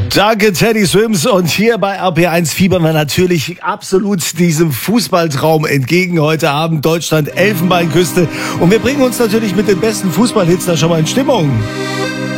Danke, Teddy Swims. Und hier bei RP1 fiebern wir natürlich absolut diesem Fußballtraum entgegen. Heute Abend Deutschland Elfenbeinküste. Und wir bringen uns natürlich mit den besten Fußballhits da schon mal in Stimmung.